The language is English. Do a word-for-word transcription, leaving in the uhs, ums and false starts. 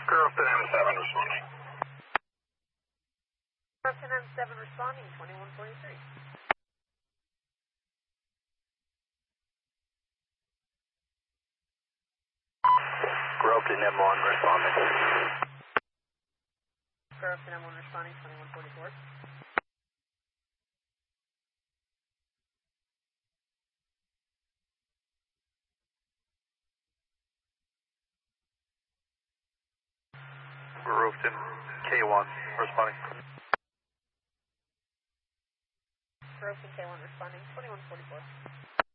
Grafton M seven responding. Grafton M seven responding, twenty-one forty-three. Grafton M one responding. Grafton M one responding, twenty-one forty-four. Grafton K one responding. Grafton K one responding, twenty-one forty-four.